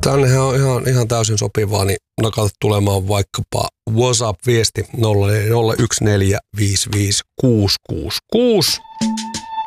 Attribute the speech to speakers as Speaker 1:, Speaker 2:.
Speaker 1: Tännehän on ihan täysin sopivaa, niin nakata tulemaan vaikkapa WhatsApp-viesti 014555666.